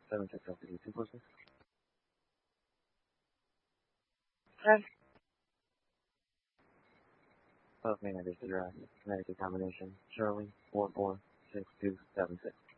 76 LTD 246. Okay. Both main address address, Connecticut combination, Shirley, 446276.